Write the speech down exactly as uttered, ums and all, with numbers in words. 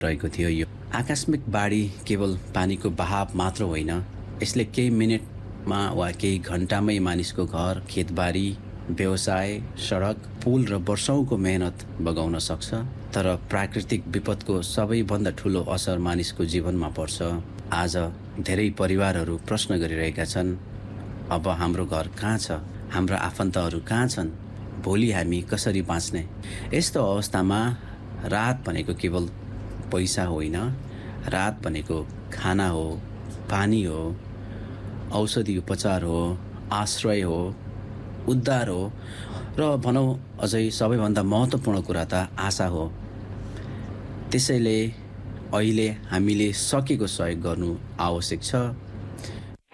रहेको थियो। यो आकस्मिक बाढी केवल पानीको बहाव मात्र होइन, यसले केही मिनेटमा वा केही घन्टामै मानिसको घर, खेतबारी, व्यवसाय, सडक, पुल र वर्षौंको मेहनत बगाउन सक्छ। तर प्राकृतिक विपदको सबैभन्दा ठुलो असर मानिसको जीवनमा पर्छ। आज धेरै परिवारहरू प्रश्न गरिरहेका छन्, अब हाम्रो घर कहाँ छ, हाम्रा आफन्तहरू कहाँ छन्, भोलि हामी कसरी बाँच्ने। यस्तो अवस्थामा राहत भनेको केवल पैसा होइन, राहत भनेको खाना हो, पानी हो, औषधि उपचार हो, आश्रय हो, उद्धार हो र भनौँ अझै सबैभन्दा महत्त्वपूर्ण कुरा त आशा हो। त्यसैले अहिले हामीले सकेको सहयोग गर्नु आवश्यक छ।